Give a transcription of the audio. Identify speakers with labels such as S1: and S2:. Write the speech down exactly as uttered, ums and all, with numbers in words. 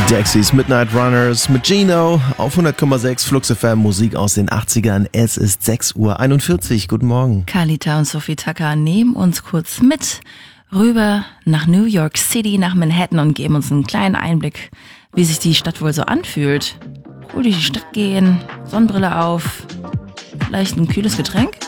S1: Dexys Midnight Runners mit Gino auf hundert Komma sechs Flux F M, Musik aus den achtzigern. Es ist sechs Uhr einundvierzig. Guten Morgen.
S2: Carlita und Sophie Tucker nehmen uns kurz mit rüber nach New York City, nach Manhattan und geben uns einen kleinen Einblick, wie sich die Stadt wohl so anfühlt. Cool durch die Stadt gehen, Sonnenbrille auf, vielleicht ein kühles Getränk.